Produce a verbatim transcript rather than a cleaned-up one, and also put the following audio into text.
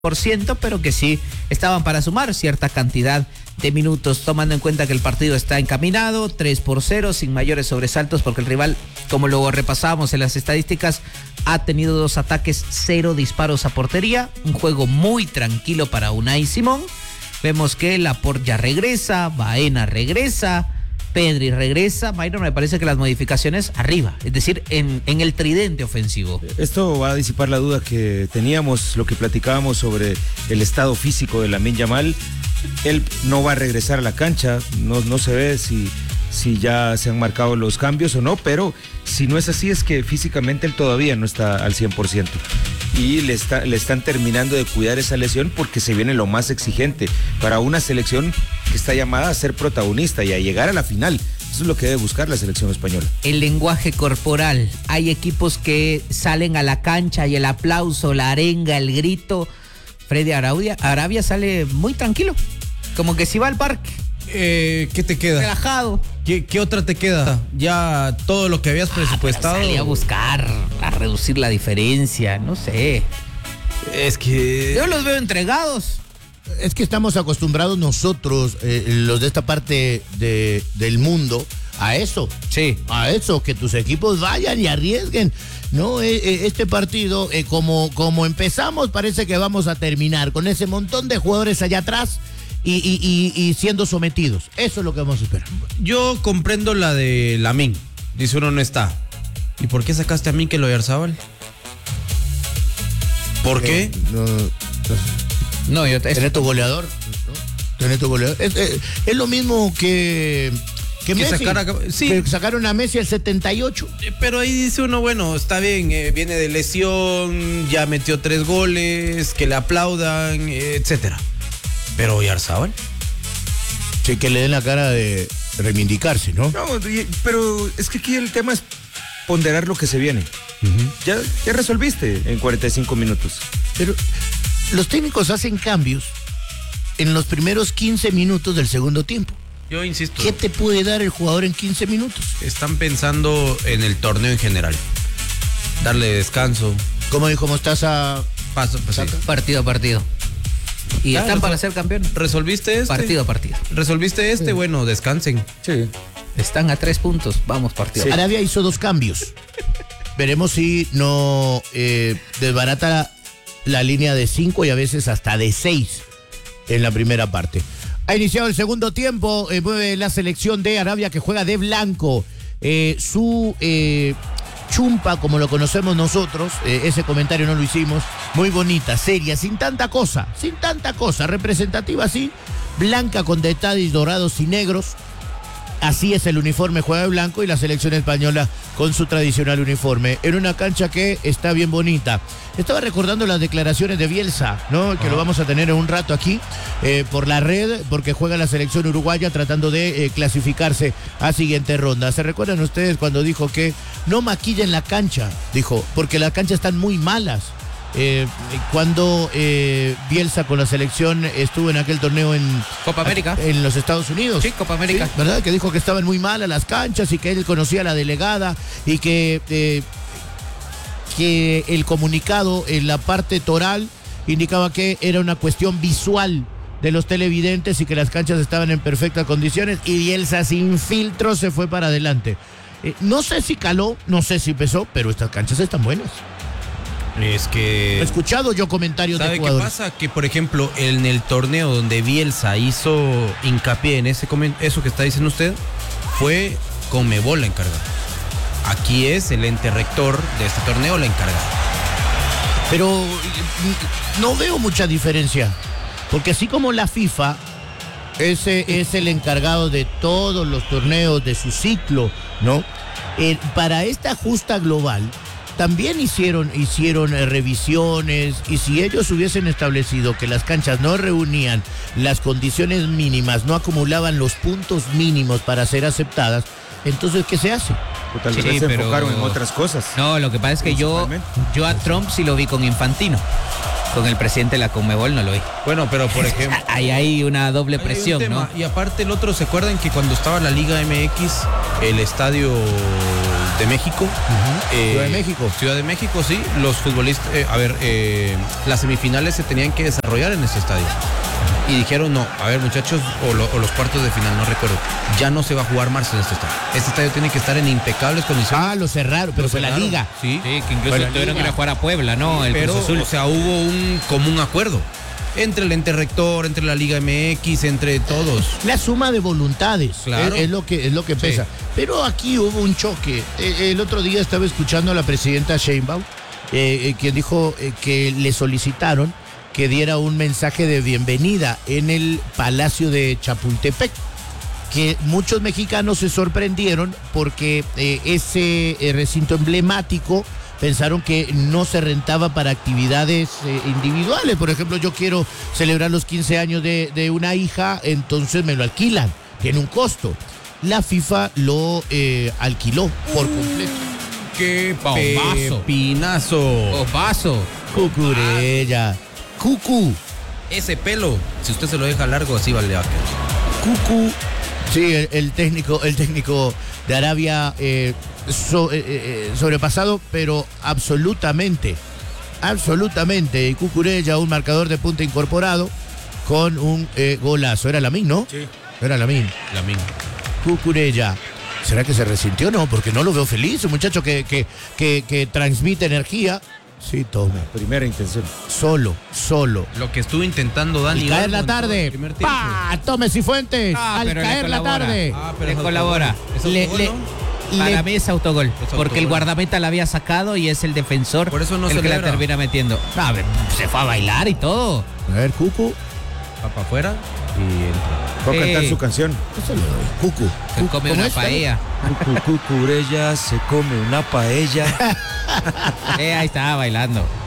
por ciento, pero que sí estaban para sumar cierta cantidad de minutos, tomando en cuenta que el partido está encaminado, tres por cero, sin mayores sobresaltos, porque el rival, como lo repasábamos en las estadísticas, ha tenido dos ataques, cero disparos a portería, un juego muy tranquilo para Unai Simón. Vemos que Laporte ya regresa, Baena regresa, Pedri regresa. Myron, me parece que las modificaciones arriba, es decir, en, en el tridente ofensivo. Esto va a disipar la duda que teníamos, lo que platicábamos sobre el estado físico de Lamine Yamal. Él no va a regresar a la cancha, no, no se ve si, si ya se han marcado los cambios o no, pero si no es así es que físicamente él todavía no está al cien por ciento. Y le, está, le están terminando de cuidar esa lesión porque se viene lo más exigente para una selección que está llamada a ser protagonista y a llegar a la final. Eso es lo que debe buscar la selección española. El lenguaje corporal. Hay equipos que salen a la cancha y el aplauso, la arenga, el grito. Freddy Arabia, Arabia sale muy tranquilo, como que si va al parque. Eh, ¿Qué te queda? Relajado. ¿Qué, ¿Qué otra te queda? Ya todo lo que habías presupuestado. Ah, salí a buscar, a reducir la diferencia, no sé. Es que... Yo los veo entregados. Es que estamos acostumbrados nosotros, eh, los de esta parte de, del mundo, a eso. Sí. A eso, que tus equipos vayan y arriesguen. No, eh, eh, este partido, eh, como, como empezamos, parece que vamos a terminar con ese montón de jugadores allá atrás y, y, y, y siendo sometidos. Eso es lo que vamos a esperar. Yo comprendo la de Lamine. Dice uno, no está. ¿Y por qué sacaste a Mikel Oyarzabal? ¿Por qué? Eh, no, no, no, yo te... Tenés tu goleador. ¿No? Tenés tu goleador. Es, es, es lo mismo que... Que, que, Messi, sacara, sí. que sacaron a Messi al setenta y ocho. Pero ahí dice uno, bueno, está bien, eh, viene de lesión, ya metió tres goles, que le aplaudan, eh, etcétera. Pero Oyarzabal. Sí, que le den la cara de reivindicarse, ¿no? No, pero es que aquí el tema es ponderar lo que se viene. Uh-huh. Ya, ya resolviste en cuarenta y cinco minutos. Pero los técnicos hacen cambios en los primeros quince minutos del segundo tiempo. Yo insisto. ¿Qué te puede dar el jugador en quince minutos? Están pensando en el torneo en general. Darle descanso. ¿Cómo dijo Mostaza? Paso, pues sí. Partido a partido. Y ah, están para ser campeones. ¿Resolviste este? Partido a partido. ¿Resolviste este? Sí. Bueno, descansen. Sí. Están a tres puntos. Vamos, partido. Sí. Arabia hizo dos cambios. Veremos si no eh, desbarata la línea de cinco y a veces hasta de seis en la primera parte. Ha iniciado el segundo tiempo, eh, mueve la selección de Arabia que juega de blanco. Eh, su eh, chumpa, como lo conocemos nosotros, eh, ese comentario no lo hicimos, muy bonita, seria, sin tanta cosa, sin tanta cosa, representativa así, blanca con detalles dorados y negros. Así es el uniforme, juega de blanco y la selección española con su tradicional uniforme. En una cancha que está bien bonita. Estaba recordando las declaraciones de Bielsa, ¿no? Que uh-huh. lo vamos a tener en un rato aquí eh, por la red, porque juega la selección uruguaya tratando de eh, clasificarse a siguiente ronda. ¿Se recuerdan ustedes cuando dijo que no maquillen la cancha? Dijo, porque las canchas están muy malas. Eh, cuando eh, Bielsa con la selección estuvo en aquel torneo en Copa América en los Estados Unidos, sí, Copa América, ¿sí? ¿Verdad? Que dijo que estaban muy malas las canchas y que él conocía a la delegada y que eh, que el comunicado en la parte toral indicaba que era una cuestión visual de los televidentes y que las canchas estaban en perfectas condiciones y Bielsa sin filtro se fue para adelante. Eh, no sé si caló, no sé si pesó, pero estas canchas están buenas. Es que... He escuchado yo comentarios de jugadores. ¿Sabe qué pasa? Que, por ejemplo, en el torneo donde Bielsa hizo hincapié en ese eso que está diciendo usted, fue Conmebol la encargada. Aquí es el ente rector de este torneo la encargada. Pero no veo mucha diferencia, porque así como la FIFA ese es el encargado de todos los torneos de su ciclo, ¿no? Eh, para esta justa global también hicieron, hicieron eh, revisiones, y si ellos hubiesen establecido que las canchas no reunían las condiciones mínimas, no acumulaban los puntos mínimos para ser aceptadas, entonces ¿qué se hace? O tal vez sí, se pero... enfocaron en otras cosas. No, lo que pasa es que yo, yo a Trump sí lo vi con Infantino. Con el presidente de la Conmebol no lo vi. Bueno, pero por ejemplo... Ahí hay una doble Hay un presión, tema. ¿no? Y aparte el otro, ¿se acuerdan que cuando estaba la Liga M X, el estadio de México? eh, Ciudad de México. Ciudad de México, sí. Los futbolistas, eh, a ver, eh, las semifinales se tenían que desarrollar en ese estadio. Y dijeron, no, a ver muchachos, o, lo- o los cuartos de final, no recuerdo, ya no se va a jugar marzo en este estadio. Este estadio tiene que estar en impecables condiciones. Ah, lo cerraron, pero Lo fue la cerraron, liga. Sí, Sí, que incluso Bueno, tuvieron que ir Liga. a jugar a Puebla, ¿no? El pero, Cruz Azul. o sea, hubo un común acuerdo entre el ente rector, entre la Liga M X, entre todos. La suma de voluntades Claro. es, es lo que es lo que Sí. pesa. Pero aquí hubo un choque. Eh, el otro día estaba escuchando a la presidenta Sheinbaum, eh, eh, quien dijo eh, que le solicitaron que diera un mensaje de bienvenida en el Palacio de Chapultepec. Que muchos mexicanos se sorprendieron porque eh, ese eh, recinto emblemático pensaron que no se rentaba para actividades eh, individuales. Por ejemplo, yo quiero celebrar los quince años de, de una hija, entonces me lo alquilan, tiene un costo. La FIFA lo eh, alquiló por completo. ¡Qué Bombazo. pepinazo! ¡Oh, vaso! Cucurella, cucu, Ese pelo, si usted se lo deja largo, así vale a cucu. Sí, el, el técnico, el técnico de Arabia eh, so- eh, eh, sobrepasado, pero absolutamente, absolutamente. Y Cucurella, un marcador de punta incorporado con un eh, golazo. Era Lamín, ¿no? Sí. Era Lamín. La misma. Cucurella. ¿Será que se resintió? No, porque no lo veo feliz. Un muchacho que, que, que, que transmite energía. Sí, tome. Primera intención. Solo, solo. Lo que estuvo intentando Dani Y caer Olmo la en todo tarde. el primer tiempo. ¡Pa! Tome Cifuentes. Ah, al pero le caer la colabora. tarde. Ah, pero Le es colabora. autogol. ¿Es Le- autogol, le- no? Para Le- mí es autogol, Es porque autogol. el guardameta la había sacado y es el defensor Por eso no el que la celebra. termina metiendo. No, a ver, se fue a bailar y todo. A ver, Cucu. Va para afuera y entra. Voy a Sí. cantar su canción. Eso le doy. Cucu. Se Cucu. come ¿Cómo una es? paella. Cucu, cucurella, se come una paella. Eh, ahí estaba bailando.